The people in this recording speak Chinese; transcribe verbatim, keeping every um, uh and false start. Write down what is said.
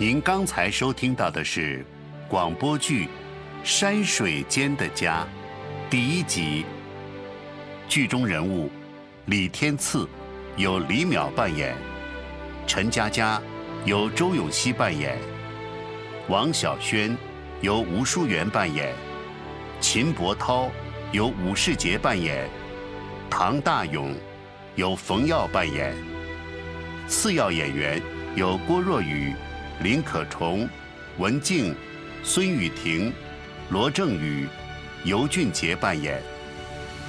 您刚才收听到的是广播剧《山水间的家》第一集。剧中人物李天赐由李淼扮演，陈佳佳由周咏熙扮演，王小轩由吴淑媛扮演，秦伯涛由武世杰扮演，唐大勇由冯耀扮演。次要演员有郭若雨、林可虫、文静、孙雨婷、罗正宇、尤俊杰扮演。